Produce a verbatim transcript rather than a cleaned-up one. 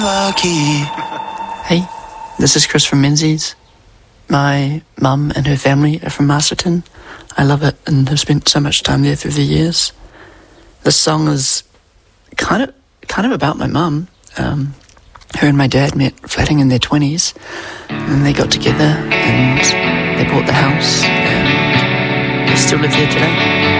Hey, this is Chris from Menzies. My mum and her family are from Masterton. I love it and have spent so much time there through the years. This song is kind of kind of about my mum. Um, her and my dad met flatting in their twenties, and they got together and they bought the house, and they still live there today.